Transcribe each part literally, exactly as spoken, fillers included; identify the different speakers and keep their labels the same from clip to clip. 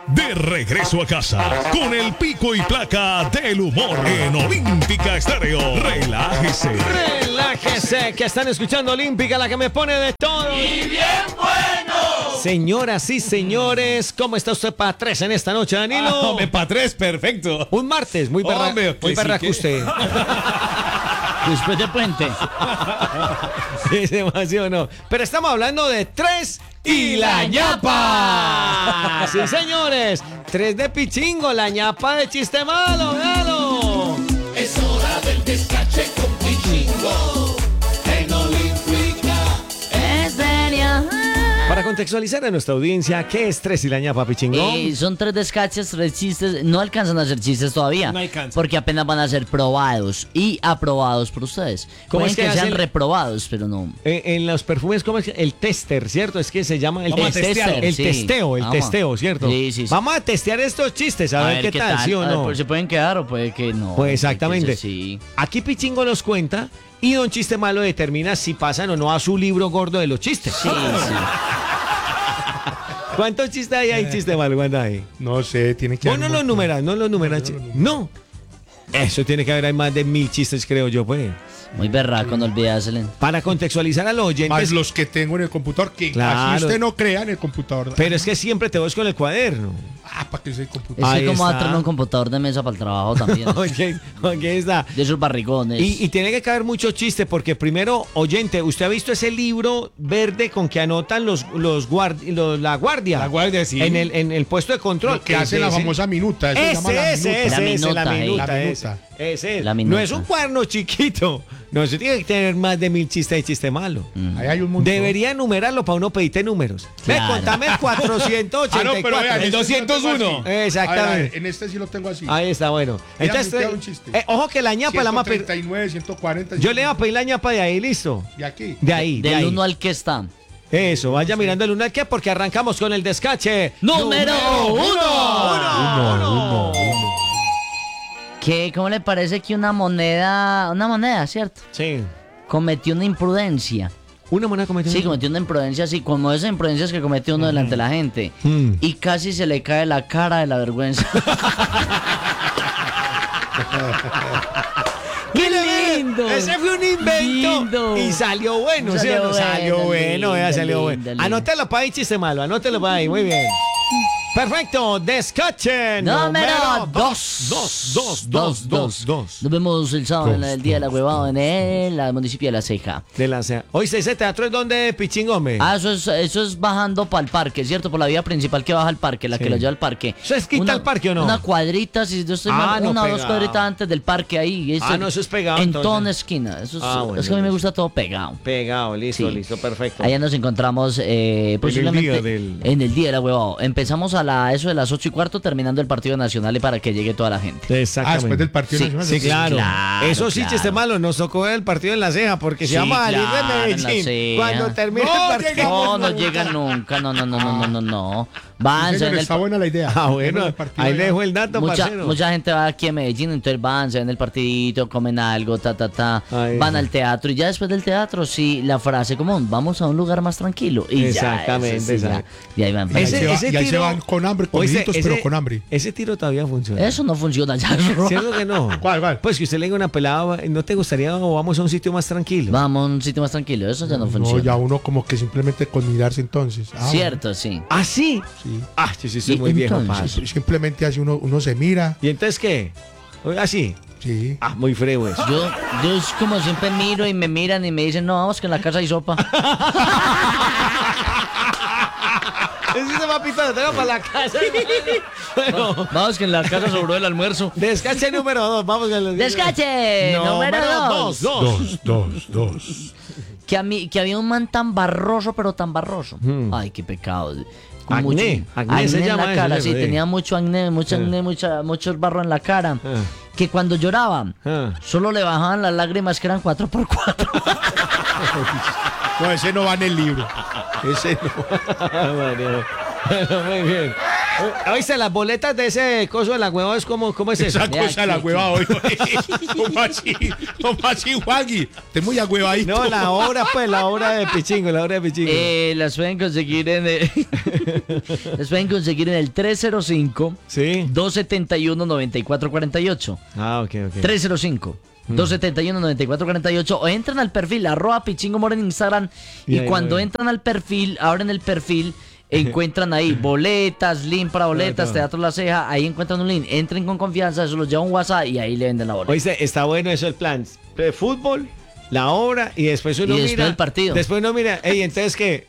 Speaker 1: De regreso a casa con el pico y placa del humor en Olímpica Estéreo. Relájese.
Speaker 2: Relájese, que están escuchando Olímpica, la que me pone de todo.
Speaker 3: ¡Y bien bueno!
Speaker 2: Señoras y señores, ¿cómo está usted para tres en esta noche, Danilo?
Speaker 4: Ah, hombre, para tres, perfecto.
Speaker 2: Un martes, muy berra,
Speaker 4: Hombre,
Speaker 2: muy
Speaker 4: que sí
Speaker 2: berraco
Speaker 4: que-
Speaker 2: usted.
Speaker 5: Después de puente.
Speaker 2: Es demasiado, no. Pero estamos hablando de tres y la ñapa. Sí, señores. Tres de pichingo, la ñapa de chiste malo, véalo.
Speaker 3: Es hora del descache con Pichingo en Olímpica Estéreo.
Speaker 2: Para contextualizar a nuestra audiencia, ¿qué es tres y la ñapa, pichingo?
Speaker 5: Eh, son tres descaches, tres chistes. No alcanzan a ser chistes todavía.
Speaker 4: No alcanzan.
Speaker 5: Porque apenas van a ser probados y aprobados por ustedes.
Speaker 2: ¿Cómo
Speaker 5: Pueden
Speaker 2: es que
Speaker 5: que, sean
Speaker 2: hacen-
Speaker 5: reprobados, pero no.
Speaker 2: Eh, en los perfumes, ¿cómo es? que- El tester, ¿cierto? Es que se llama el,
Speaker 4: Vamos a
Speaker 2: test-
Speaker 4: testear.
Speaker 2: el
Speaker 5: sí.
Speaker 2: testeo, el
Speaker 5: Vamos.
Speaker 2: testeo, ¿cierto?
Speaker 5: Sí, sí, sí.
Speaker 2: Vamos a testear estos chistes, a, ver, qué, tal, ¿sí o
Speaker 5: A ver,
Speaker 2: no?
Speaker 5: pues, se pueden quedar o puede que no.
Speaker 2: Pues exactamente.
Speaker 5: Sí.
Speaker 2: Aquí Pichingo los cuenta y Don Chiste Malo determina si pasan o no a su libro gordo de los chistes.
Speaker 5: Sí, sí.
Speaker 2: ¿Cuántos chistes hay ahí, Chiste Malo? ¿Cuántos hay?
Speaker 4: No sé, tiene que
Speaker 2: Vos no los numeras, no los numeras. chi- No. Eso tiene que haber, hay más de mil chistes, creo yo, pues.
Speaker 5: Muy berraco, no olvidárselo.
Speaker 2: Para contextualizar a los oyentes.
Speaker 4: Más los que tengo en el computador, que
Speaker 2: Claro.
Speaker 4: así usted no crea en el computador.
Speaker 2: Pero es que siempre te vas con el cuaderno.
Speaker 4: Ah, para que ese computador.
Speaker 5: Es
Speaker 2: Ahí
Speaker 5: que como va a
Speaker 2: está.
Speaker 5: traer un computador de mesa para el trabajo también.
Speaker 2: Oye, oye, está.
Speaker 5: De esos barrigones.
Speaker 2: Y, y tiene que caber mucho chiste, porque primero, oyente, ¿usted ha visto ese libro verde con que anotan los, los, guard- los- la guardia?
Speaker 4: La guardia, sí.
Speaker 2: En el, en el puesto de control.
Speaker 4: Lo que hace la
Speaker 2: Ese-
Speaker 4: famosa minuta. Eso se llama la
Speaker 2: Ese,
Speaker 4: minuta.
Speaker 2: ese,
Speaker 5: La
Speaker 2: ese, la
Speaker 5: minuta, eh.
Speaker 2: minuta,
Speaker 4: La
Speaker 2: ese.
Speaker 4: minuta.
Speaker 2: Ese es.
Speaker 5: La
Speaker 2: No
Speaker 5: minuta.
Speaker 2: es un cuaderno chiquito. No, eso tiene que tener más de mil chistes de chiste malo.
Speaker 4: Ahí hay un montón.
Speaker 2: Debería enumerarlo para uno pedirte números. Ve,
Speaker 5: Claro.
Speaker 2: contame el cuatrocientos ochenta y cuatro.
Speaker 4: Ah, no, pero vean,
Speaker 2: El
Speaker 4: este sí lo tengo
Speaker 2: doscientos uno.
Speaker 4: así. A ver, a
Speaker 2: Exactamente.
Speaker 4: ver, en este sí lo tengo así.
Speaker 2: Ahí está, bueno.
Speaker 4: Mira,
Speaker 2: Entonces,
Speaker 4: me queda un chiste.
Speaker 2: eh, ojo que la ñapa la más.
Speaker 4: ciento treinta y nueve, ciento cuarenta.
Speaker 2: Yo le voy a pedir la ñapa de ahí, listo.
Speaker 4: ¿Y aquí?
Speaker 2: De ahí, de
Speaker 5: Del
Speaker 2: ahí.
Speaker 5: uno al que está.
Speaker 2: Eso, vaya mirando el uno al que porque arrancamos con el descache.
Speaker 5: ¡Número uno!
Speaker 2: Uno, uno, uno.
Speaker 5: ¿Qué, ¿Cómo le parece que una moneda, una moneda, cierto?
Speaker 2: Sí.
Speaker 5: Cometió una imprudencia?
Speaker 2: Una moneda cometió.
Speaker 5: Sí, cometió una imprudencia, así como esas imprudencias que comete uno delante de la gente.
Speaker 2: Mm.
Speaker 5: Y casi se le cae la cara de la vergüenza. ¡Qué lindo!
Speaker 2: Ese fue un invento
Speaker 5: Lindo.
Speaker 2: y salió bueno, ¿sí
Speaker 5: Salió
Speaker 2: o no? Salió
Speaker 5: bueno,
Speaker 2: bueno, vea,
Speaker 5: lindo,
Speaker 2: salió
Speaker 5: lindo,
Speaker 2: bueno.
Speaker 5: lindo.
Speaker 2: Anótelo para ahí, chiste malo, anótelo para ahí, muy bien. Perfecto, descache
Speaker 5: Número
Speaker 2: dos. Dos, dos, dos, dos, dos.
Speaker 5: Nos vemos el sábado en
Speaker 4: Dos,
Speaker 5: el Día de la
Speaker 4: dos,
Speaker 5: Huevada en el, la municipio de La Ceja.
Speaker 2: De la sea. Hoy ese teatro es donde Pichingome.
Speaker 5: Ah, eso es, eso es bajando para el parque, ¿cierto? Por la vía principal que baja al parque, la
Speaker 2: Sí.
Speaker 5: que lo lleva al parque.
Speaker 2: ¿Eso es quita al parque o no?
Speaker 5: Una cuadrita, si yo estoy
Speaker 2: Ah,
Speaker 5: mal,
Speaker 2: no,
Speaker 5: una o dos
Speaker 2: pegado.
Speaker 5: cuadritas antes del parque ahí. Eso-
Speaker 2: Ah, no, eso es pegado,
Speaker 5: En
Speaker 2: entonces.
Speaker 5: toda una esquina. Eso es,
Speaker 2: Ah, bueno,
Speaker 5: es que a mí me
Speaker 2: listo.
Speaker 5: gusta todo pegado.
Speaker 2: Pegado, listo,
Speaker 5: Sí.
Speaker 2: listo, perfecto.
Speaker 5: Allá nos encontramos eh, posiblemente
Speaker 2: día del-
Speaker 5: en el día de la huevada. Empezamos a la, eso de las ocho y cuarto, terminando el partido nacional y para que llegue toda la gente.
Speaker 2: Exactamente.
Speaker 4: Ah, después del partido
Speaker 5: Sí,
Speaker 4: nacional.
Speaker 2: Sí, claro.
Speaker 5: Claro,
Speaker 2: Eso sí,
Speaker 5: claro.
Speaker 2: chiste malo, nos tocó ver el partido en la ceja porque
Speaker 5: Sí,
Speaker 2: se llama salir
Speaker 5: claro, en la
Speaker 2: de Medellín.
Speaker 5: ceja.
Speaker 2: Cuando termina
Speaker 4: No,
Speaker 2: el partido.
Speaker 5: No, no llega nunca. No, no, no, no, no, no, no. Van,
Speaker 4: Sí,
Speaker 5: se
Speaker 4: señor,
Speaker 5: ven el
Speaker 4: está buena la idea.
Speaker 2: Ah, bueno,
Speaker 4: El partido
Speaker 2: ahí
Speaker 4: allá.
Speaker 2: dejo el dato,
Speaker 5: Mucha,
Speaker 2: parcero.
Speaker 5: mucha gente va aquí a Medellín, entonces van, se ven el partidito, comen algo, ta, ta, ta,
Speaker 2: Ahí.
Speaker 5: van al teatro y ya después del teatro, sí, la frase común, vamos a un lugar más tranquilo. Y
Speaker 2: Exactamente,
Speaker 5: ya, eso sí, ya.
Speaker 2: exacto.
Speaker 5: Y ahí van.
Speaker 4: Ahí
Speaker 2: Ese-
Speaker 4: se va-
Speaker 2: ese
Speaker 4: y ahí se
Speaker 2: tiro-
Speaker 4: van con hambre,
Speaker 2: Oíste,
Speaker 4: comiditos, pero con hambre.
Speaker 2: Ese tiro todavía funciona.
Speaker 5: Eso no funciona ya.
Speaker 2: ¿Cierto que no?
Speaker 4: ¿Cuál, cuál?
Speaker 2: Pues que usted le diga una pelada, ¿no te gustaría o vamos a un sitio más tranquilo?
Speaker 5: Vamos a un sitio más tranquilo, eso ya no
Speaker 4: No,
Speaker 5: funciona.
Speaker 4: ya uno como que simplemente con mirarse entonces. Ah,
Speaker 5: Cierto, sí.
Speaker 2: ¿Ah, sí?
Speaker 4: Sí.
Speaker 2: Ah, sí, sí, soy
Speaker 5: Y
Speaker 2: muy viejo,
Speaker 5: entonces-
Speaker 2: paso.
Speaker 4: Sí, simplemente así uno, uno se mira.
Speaker 2: ¿Y entonces qué? ¿Así?
Speaker 4: Sí.
Speaker 2: Ah, muy freo eso.
Speaker 5: Yo, yo es como siempre miro y me miran y me dicen, no, vamos que en la casa hay sopa.
Speaker 2: Ese papito lo tengo para la casa. Bueno,
Speaker 5: Vamos que en la casa sobró el almuerzo.
Speaker 2: descache número dos, vamos con los...
Speaker 5: Descache número dos.
Speaker 2: dos, dos.
Speaker 4: Dos, dos, dos.
Speaker 5: Que, a mí, que había un man tan barroso, pero tan barroso.
Speaker 2: Hmm.
Speaker 5: Ay, qué pecado. Con
Speaker 2: Acné, acné se
Speaker 5: en
Speaker 2: llama
Speaker 5: la
Speaker 2: eso,
Speaker 5: cara,
Speaker 2: sí,
Speaker 5: sí,
Speaker 2: sí.
Speaker 5: tenía mucho acné, mucho
Speaker 2: Ah.
Speaker 5: acné, mucha, mucho barro en la cara.
Speaker 2: Ah.
Speaker 5: Que cuando lloraba,
Speaker 2: Ah.
Speaker 5: solo le bajaban las lágrimas que eran cuatro por cuatro.
Speaker 4: No, ese no va en el libro. Ese no.
Speaker 2: Bueno, bueno, muy bien. Oíste, las boletas de ese coso de la hueva es como, ¿cómo es eso?
Speaker 4: Esa
Speaker 5: Vea,
Speaker 4: cosa la
Speaker 5: aquí,
Speaker 4: hueva hoy. ¿Cómo así? ¿Cómo así, Juanqui? Te muy agüevadito.
Speaker 2: No, la obra, pues, la obra de Pichingo, la obra de Pichingo.
Speaker 5: Eh, las pueden conseguir en el, las pueden conseguir en el tres cero cinco,
Speaker 2: Sí.
Speaker 5: dos setenta y uno, noventa y cuatro cuarenta y ocho.
Speaker 2: Ah, ok, ok.
Speaker 5: tres cero cinco, dos setenta y uno, noventa y cuatro cuarenta y ocho o entran al perfil arroba Pichingomor en Instagram
Speaker 2: Y
Speaker 5: y
Speaker 2: ahí
Speaker 5: cuando
Speaker 2: lo ven.
Speaker 5: entran al perfil, abren el perfil, encuentran ahí boletas, link para boletas,
Speaker 2: Claro.
Speaker 5: Teatro La Ceja, ahí encuentran un link, entren con confianza, eso los lleva a un WhatsApp y ahí le venden la boleta.
Speaker 2: Oíste, está bueno eso el plan. Eh, Fútbol, la obra y después uno
Speaker 5: Y después
Speaker 2: mira.
Speaker 5: el partido.
Speaker 2: Después uno mira, ey, entonces qué.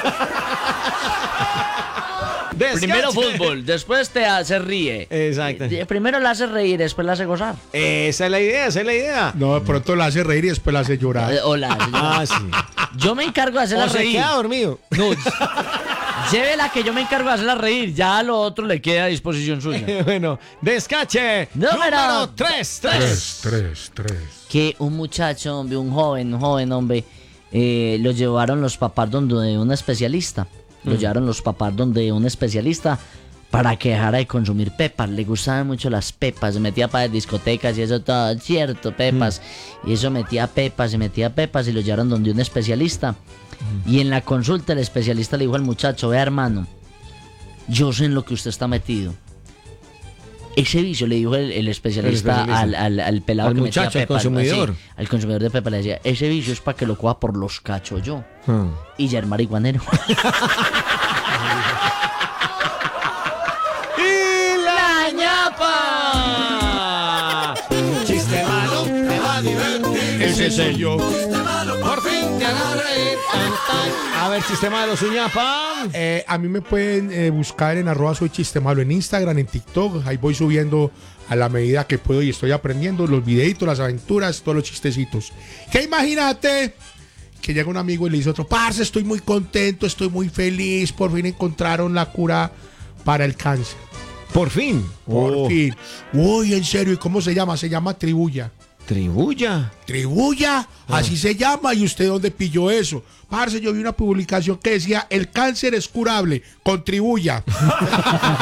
Speaker 5: Primero
Speaker 2: Descanse.
Speaker 5: fútbol, después te hace ríe.
Speaker 2: Exacto.
Speaker 5: Eh, Primero la hace reír, después la hace gozar.
Speaker 2: Esa es la idea, esa es la idea.
Speaker 4: No, de pronto la hace reír y después la hace llorar.
Speaker 5: Eh, Hola.
Speaker 2: Ah, sí.
Speaker 5: Yo me encargo de hacerla
Speaker 2: O se
Speaker 5: reír.
Speaker 2: queda dormido.
Speaker 5: No, llévela que yo me encargo de hacerla reír. Ya lo otro le queda a disposición suya.
Speaker 2: Bueno, descache.
Speaker 5: Número
Speaker 2: tres,
Speaker 4: Tres, tres, tres.
Speaker 5: Que un muchacho, hombre, un joven, un joven hombre, eh, lo llevaron los papás donde un especialista. Lo llevaron los papás donde un especialista para que dejara de consumir pepas. Le gustaban mucho las pepas. Se metía para discotecas y eso todo, cierto, pepas. Y eso metía pepas y metía pepas y lo llevaron donde un especialista. Y en la consulta el especialista le dijo al muchacho, vea hermano, yo sé en lo que usted está metido. Ese vicio, le dijo el, el especialista,
Speaker 2: El especialista.
Speaker 5: Al, al, al pelado
Speaker 2: Al
Speaker 5: que metía
Speaker 2: muchacho, al
Speaker 5: pepas,
Speaker 2: consumidor.
Speaker 5: sí, al consumidor de pepas le decía, ese vicio es para que lo coja por los cachos yo.
Speaker 2: Hmm.
Speaker 5: Y ya el marihuanero.
Speaker 2: ¡Y la ñapa! Chiste malo, te va a divertir.
Speaker 4: Ese soy yo.
Speaker 2: Por fin te hago reír. Tan, tan. A ver, chiste malo, su ñapa.
Speaker 4: Eh, a mí me pueden eh, buscar en arroba soy chiste malo en Instagram, en TikTok. Ahí voy subiendo a la medida que puedo y estoy aprendiendo los videitos, las aventuras, todos los chistecitos. Que imagínate que llega un amigo y le dice a otro, parce, estoy muy contento, estoy muy feliz, por fin encontraron la cura para el cáncer.
Speaker 2: Por fin.
Speaker 4: Por
Speaker 2: Oh.
Speaker 4: fin. Uy, en serio, ¿y cómo se llama? Se llama Tribulla.
Speaker 2: Tribulla.
Speaker 4: Tribulla, así se llama. ¿Y usted dónde pilló eso? Parce, yo vi una publicación que decía, el cáncer es curable, contribuya.